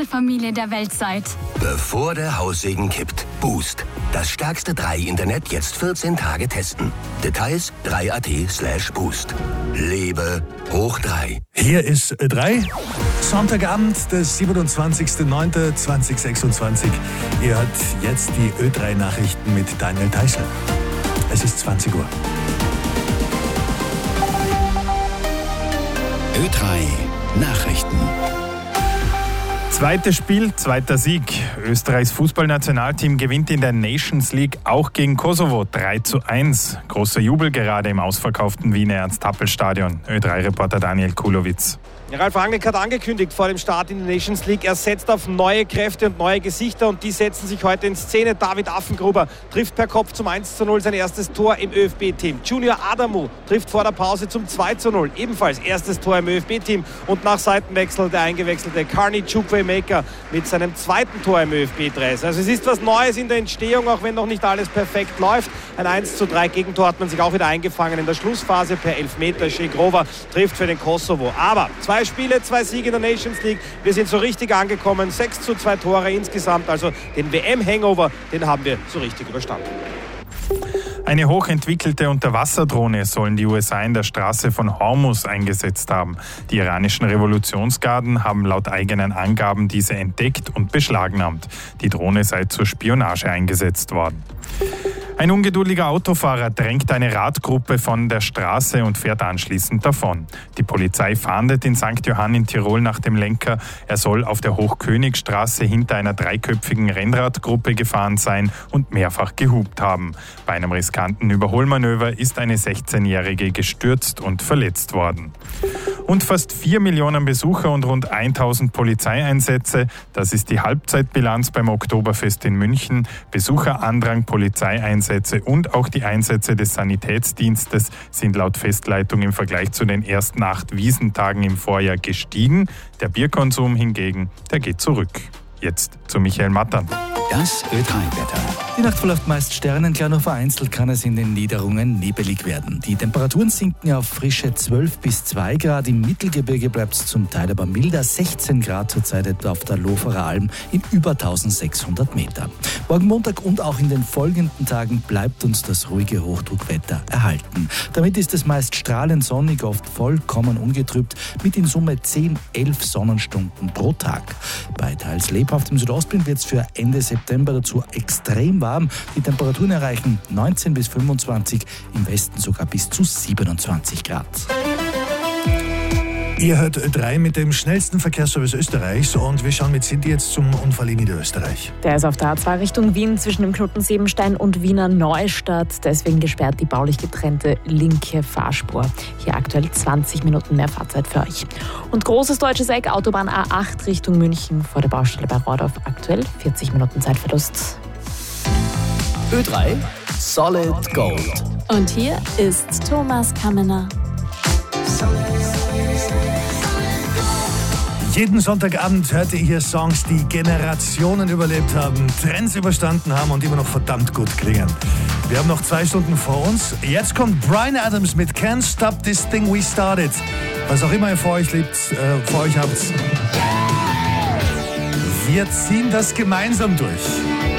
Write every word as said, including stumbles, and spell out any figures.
Lesefamilie der Welt seid. Bevor der Haussegen kippt. Boost. Das stärkste drei Internet jetzt vierzehn Tage testen. Details drei punkt at slash boost. Lebe hoch drei. Hier ist Ö drei. Sonntagabend, der siebenundzwanzigster neunter zweitausendsechsundzwanzig. Ihr hört jetzt die Ö drei Nachrichten mit Daniel Theißler. Es ist zwanzig Uhr. Ö drei Nachrichten. Zweites Spiel, zweiter Sieg. Österreichs Fußballnationalteam gewinnt in der Nations League auch gegen Kosovo drei zu eins. Großer Jubel gerade im ausverkauften Wiener Ernst-Happel-Stadion. Ö drei Reporter Daniel Kulowitz. Ralf Rangnick hat angekündigt vor dem Start in die Nations League, er setzt auf neue Kräfte und neue Gesichter und die setzen sich heute in Szene. David Affengruber trifft per Kopf zum eins zu null sein erstes Tor im ÖFB-Team. Junior Adamu trifft vor der Pause zum zwei zu null, ebenfalls erstes Tor im ÖFB-Team. Und nach Seitenwechsel der eingewechselte Carney Chukwuemeka mit seinem zweiten Tor im ÖFB-Dress. Also es ist was Neues in der Entstehung, auch wenn noch nicht alles perfekt läuft. Ein eins zu drei Gegentor hat man sich auch wieder eingefangen in der Schlussphase per Elfmeter. Shegrova trifft für den Kosovo. Aber zwei Spiele, zwei Siege in der Nations League. Wir sind so richtig angekommen. sechs zu zwei Tore insgesamt. Also den W M-Hangover, den haben wir so richtig überstanden. Eine hochentwickelte Unterwasserdrohne sollen die U S A in der Straße von Hormuz eingesetzt haben. Die iranischen Revolutionsgarden haben laut eigenen Angaben diese entdeckt und beschlagnahmt. Die Drohne sei zur Spionage eingesetzt worden. Ein ungeduldiger Autofahrer drängt eine Radgruppe von der Straße und fährt anschließend davon. Die Polizei fahndet in Sankt Johann in Tirol nach dem Lenker. Er soll auf der Hochkönigstraße hinter einer dreiköpfigen Rennradgruppe gefahren sein und mehrfach gehupt haben. Bei einem riskanten Überholmanöver ist eine sechzehnjährige gestürzt und verletzt worden. Und fast vier Millionen Besucher und rund tausend Polizeieinsätze. Das ist die Halbzeitbilanz beim Oktoberfest in München. Besucherandrang, Polizeieinsätze und auch die Einsätze des Sanitätsdienstes sind laut Festleitung im Vergleich zu den ersten acht Wiesntagen im Vorjahr gestiegen. Der Bierkonsum hingegen, der geht zurück. Jetzt zu Michael Mattern. Das Ö drei Wetter. Die Nacht verläuft meist sternenklar, nur vereinzelt kann es in den Niederungen nebelig werden. Die Temperaturen sinken auf frische zwölf bis zwei Grad. Im Mittelgebirge bleibt es zum Teil aber milder. sechzehn Grad zurzeit etwa auf der Loferer Alm in über eintausendsechshundert Meter. Morgen Montag und auch in den folgenden Tagen bleibt uns das ruhige Hochdruckwetter erhalten. Damit ist es meist strahlend sonnig, oft vollkommen ungetrübt, mit in Summe zehn, elf Sonnenstunden pro Tag. Bei teils lebhaftem Südostwind wird es für Ende September dazu extrem warm. Die Temperaturen erreichen neunzehn bis fünfundzwanzig, im Westen sogar bis zu siebenundzwanzig Grad. Ihr hört Ö drei mit dem schnellsten Verkehrsservice Österreichs und wir schauen mit Cindy jetzt zum Unfall in Niederösterreich. Der ist auf der A zwei Richtung Wien zwischen dem Knoten Siebenstein und Wiener Neustadt. Deswegen gesperrt die baulich getrennte linke Fahrspur. Hier aktuell zwanzig Minuten mehr Fahrzeit für euch. Und großes deutsches Eck, Autobahn A acht Richtung München vor der Baustelle bei Rohrdorf. Aktuell vierzig Minuten Zeitverlust. Ö drei Solid Gold. Und hier ist Thomas Kammener. Jeden Sonntagabend hört ihr hier Songs, die Generationen überlebt haben, Trends überstanden haben und immer noch verdammt gut klingen. Wir haben noch zwei Stunden vor uns. Jetzt kommt Bryan Adams mit Can't Stop This Thing We Started. Was auch immer ihr vor euch liebt, äh, vor euch habt. Wir ziehen das gemeinsam durch.